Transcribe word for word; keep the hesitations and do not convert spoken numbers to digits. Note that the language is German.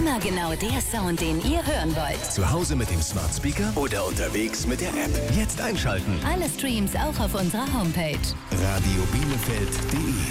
Immer genau der Sound, den ihr hören wollt. Zu Hause mit dem Smart Speaker oder unterwegs mit der App. Jetzt einschalten. Alle Streams auch auf unserer Homepage. radio bielefeld punkt de